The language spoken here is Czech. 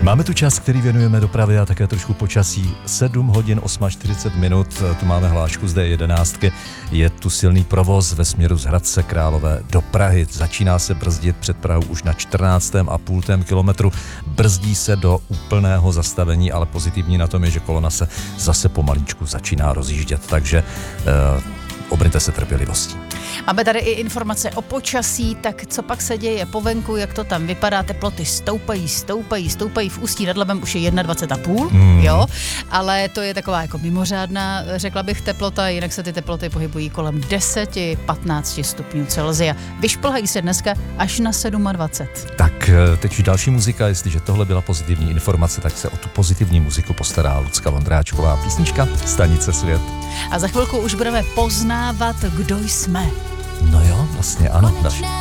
Máme tu čas, který věnujeme dopravě a také trošku počasí. 7 hodin 48 minut, tu máme hlášku z D11. Je tu silný provoz ve směru z Hradce Králové do Prahy. Začíná se brzdit před Prahou už na 14,5 kilometru. Brzdí se do úplného zastavení, ale pozitivní na tom je, že kolona se zase pomalíčku začíná rozjíždět, takže obrňte se trpělivostí. Máme tady i informace o počasí, tak co pak se děje po venku, jak to tam vypadá, teploty stoupají, v Ústí nad Labem už je 21,5, jo, ale to je taková jako mimořádná, řekla bych, teplota, jinak se ty teploty pohybují kolem 10-15 stupňů Celsia. Vyšplhají se dneska až na 27. Tak teď už další muzika, jestliže tohle byla pozitivní informace, tak se o tu pozitivní muziku postará Lucka Vondráčková, písnička Stanice Svět. A za chvilku už budeme poznávat, kdo jsme. No jo, vlastně ano.